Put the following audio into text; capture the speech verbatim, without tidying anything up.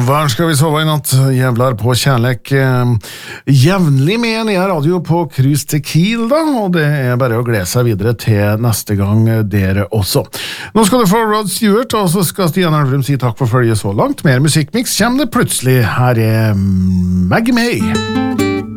Var skal vi sove i natt? Jævlar på kjærlek. Jævnlig med Nea Radio på Cruise til Kiel da, og det er bare å glede seg videre til neste gang dere også. Nå skal du få Rod Stewart, og så skal Stian Arnfrum si takk for følget så langt. Mer musikkmix kommer det plutselig. Her er Maggie May.